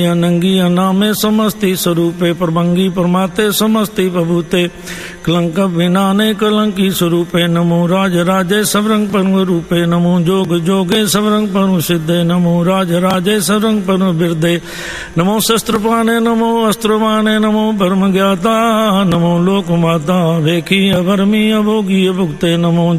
अनंगी अनामे समस्ति स्वरूपे प्रभंगी परमाते समस्ति बभूते कलंक विनाने कलंकी स्वरूपे नमो राज राजे सबरंग परम रूपे नमो जोग जोगे सबरंग परम सिद्धे नमो राज राजे सबरंग परम बिरदे नमो शस्त्रपाने नमो अस्त्रपाने नमो परम ज्ञाता नमो लोक माता वेखी अभरमी अभोगी अभुक्ते नमो